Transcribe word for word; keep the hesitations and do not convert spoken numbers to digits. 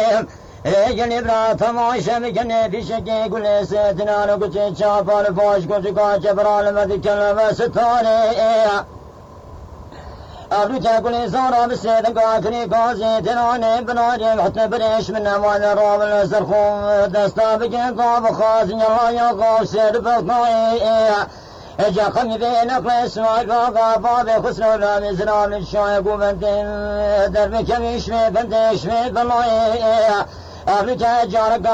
Gene brata maşem gene bir şeke güle setine kuçe çapar boş kuçu kaçe bralmadı kelime setane Avruca güle zara biseden kakri kazi tenane binarim hatta bireş min amal ravel zerkhum dasta begen qab khazin ya ya qasir bakay جاكم بينك اسمع غابا بخسر ولا مزرع من شايق وبنتين دربك مش بنتين بالله أبلك جارك